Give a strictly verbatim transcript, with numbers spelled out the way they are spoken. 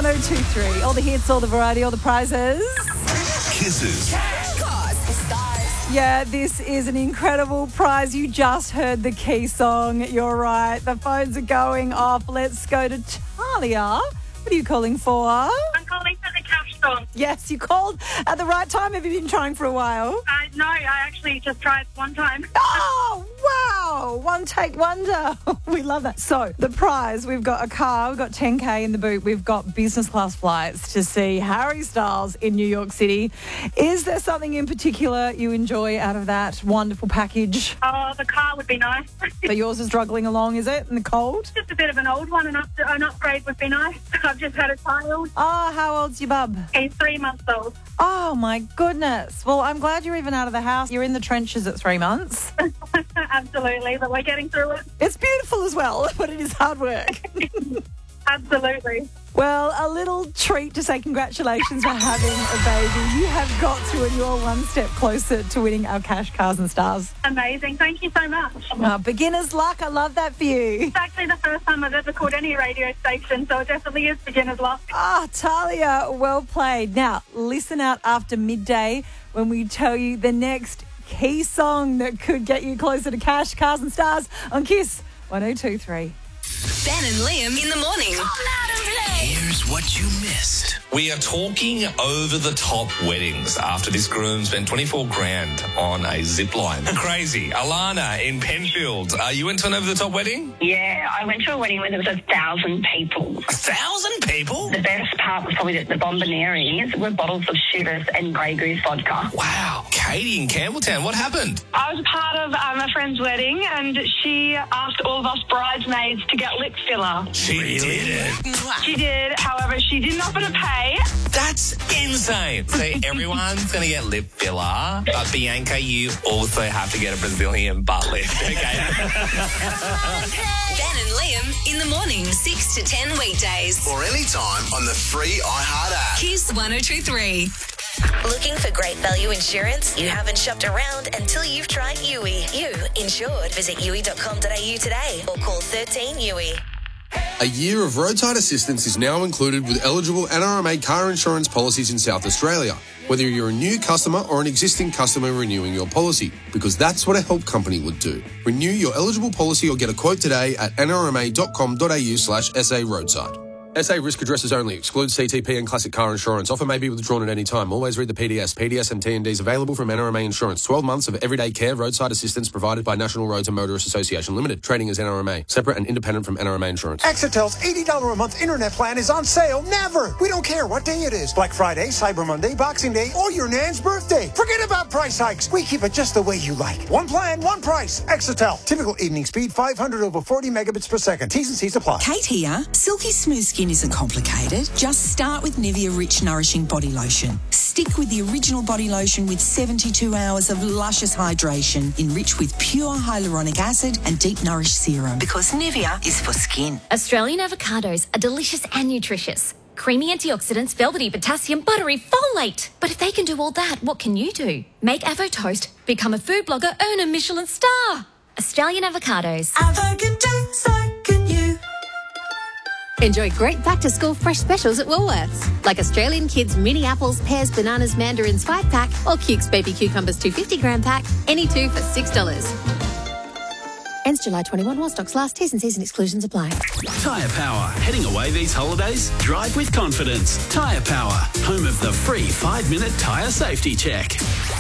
one oh two three. All the hits, all the variety, all the prizes. Kisses. Yeah, this is an incredible prize. You just heard the key song. You're right. The phones are going off. Let's go to Talia. What are you calling for? I'm calling for the cash song. Yes, you called at the right time. Have you been trying for a while? Uh, no, I actually just tried one time. Oh, wow. One take wonder. We love that. So, the prize, we've got a car, we've got ten K in the boot, we've got business class flights to see Harry Styles in New York City. Is there something in particular you enjoy out of that wonderful package? Oh, the car would be nice. But yours is struggling along, is it, in the cold? Just a bit of an old one, an, up, an upgrade would be nice. I've just had a child. Oh, how old's your bub? He's three months old. Oh, my goodness. Well, I'm glad you're even out of the house. You're in the trenches at three months. Absolutely, but we're getting through it. It's beautiful as well, but it is hard work. Absolutely. Well, a little treat to say congratulations for having a baby. You have got to, and you're one step closer to winning our cash, cars and stars. Amazing. Thank you so much. Oh, beginner's luck. I love that for you. It's actually the first time I've ever called any radio station, so it definitely is beginner's luck. Ah, Talia, well played. Now, listen out after midday when we tell you the next key song that could get you closer to cash, cars and stars on Kiss one oh two three. Ben and Liam in the morning. Here's what you missed. We are talking over-the-top weddings after this groom spent twenty-four grand on a zip line. Crazy. Alana in Penfield, are you into an over-the-top wedding? Yeah, I went to a wedding where there was a thousand people. A thousand people? The best part was probably that the bombonieres were bottles of Chivas and Grey Goose vodka. Wow. Katie in Campbelltown, what happened? I was a part of um, a friend's wedding and she asked all of us bridesmaids to get lip filler. She did it. She did, however, she didn't offer to pay. That's insane. So everyone's going to get lip filler, but Bianca, you also have to get a Brazilian butt lift, okay? Ben and Liam in the morning, six to ten weekdays. Or anytime on the free iHeart app. Kiss one oh two three. Looking for great value insurance? You haven't shopped around until you've tried U I. You insured. Visit U I dot com dot a u today or call thirteen U I. A year of roadside assistance is now included with eligible N R M A car insurance policies in South Australia, whether you're a new customer or an existing customer renewing your policy, because that's what a help company would do. Renew your eligible policy or get a quote today at n r m a dot com dot a u slash s a roadside. S A risk addresses only. Excludes C T P and classic car insurance. Offer may be withdrawn at any time. Always read the P D S. P D S and T and Ds available from N R M A Insurance. twelve months of everyday care roadside assistance provided by National Roads and Motorists Association Limited. Trading as N R M A. Separate and independent from N R M A Insurance. Exetel's eighty dollars a month internet plan is on sale never. We don't care what day it is. Black Friday, Cyber Monday, Boxing Day, or your nan's birthday. Forget about price hikes. We keep it just the way you like. One plan, one price. Exetel. Typical evening speed, five hundred over forty megabits per second. T's and C's apply. Kate here. Silky smooth skin isn't complicated. Just start with Nivea Rich Nourishing Body Lotion. Stick with the original body lotion with seventy-two hours of luscious hydration, enriched with pure hyaluronic acid and deep nourish serum. Because Nivea is for skin. Australian avocados are delicious and nutritious. Creamy antioxidants, velvety potassium, buttery folate. But if they can do all that, what can you do? Make Avo Toast, become a food blogger, earn a Michelin star. Australian avocados. Avo can do, so can you. Enjoy great back-to-school fresh specials at Woolworths, like Australian Kids mini apples, pears, bananas, mandarins five pack, or Cukes baby cucumbers two hundred fifty gram pack, any two for six dollars. Ends July twenty-first while stocks last. T's and C's and exclusions apply. Tyre Power. Heading away these holidays? Drive with confidence. Tyre Power. Home of the free five-minute tyre safety check.